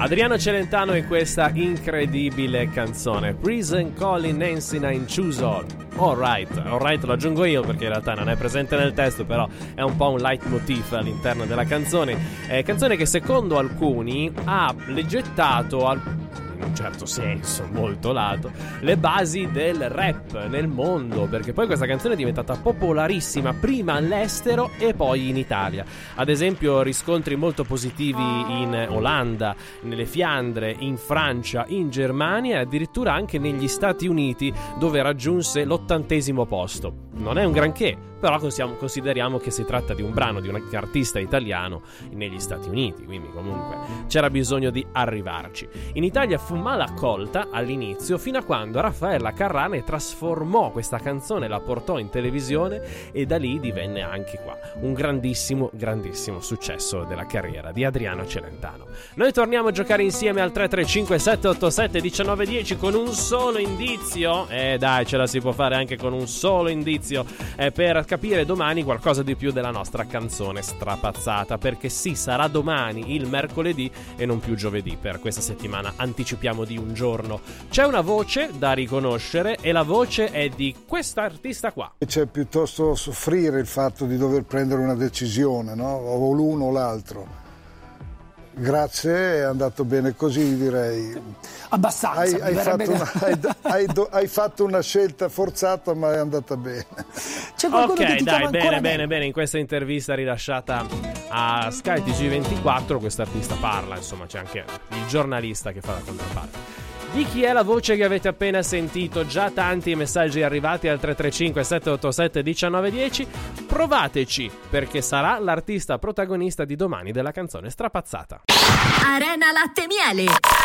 Adriano Celentano e questa incredibile canzone Prison Calling Nancy Nine Chusol. Alright, lo aggiungo io perché in realtà non è presente nel testo, però è un po' un leitmotiv all'interno della canzone. Canzone che secondo alcuni ha gettato in un certo senso molto lato le basi del rap nel mondo, perché poi questa canzone è diventata popolarissima prima all'estero e poi in Italia. Ad esempio riscontri molto positivi in Olanda, nelle Fiandre, in Francia, in Germania e addirittura anche negli Stati Uniti, dove raggiunse l'80° posto. Non è un granché, però consideriamo che si tratta di un brano di un artista italiano negli Stati Uniti, quindi comunque c'era bisogno di arrivarci. In Italia fu mal accolta all'inizio, fino a quando Raffaella Carrà ne trasformò questa canzone, la portò in televisione e da lì divenne anche qua un grandissimo successo della carriera di Adriano Celentano. Noi torniamo a giocare insieme al 335 787 1910 con un solo indizio, dai, ce la si può fare anche con un solo indizio, per capire domani qualcosa di più della nostra canzone strapazzata, perché sì, sarà domani il mercoledì e non più giovedì. Per questa settimana anticipiamo di un giorno. C'è una voce da riconoscere e la voce è di questa artista qua. C'è piuttosto soffrire il fatto di dover prendere una decisione, no? O l'uno o l'altro. Grazie, è andato bene così, direi. Abbastanza. Hai fatto una scelta forzata, ma è andata bene. C'è qualcuno che ti chiama ancora bene. In questa intervista rilasciata a Sky TG24 quest'artista parla, insomma c'è anche il giornalista che fa la controparte. Di chi è la voce che avete appena sentito? Già tanti messaggi arrivati al 335 787 1910. Provateci, perché sarà l'artista protagonista di domani della canzone strapazzata. Arena Latte Miele.